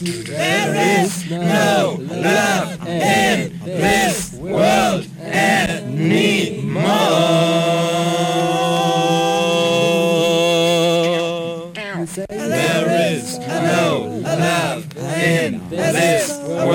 There is no love in this world anymore. There is no love in this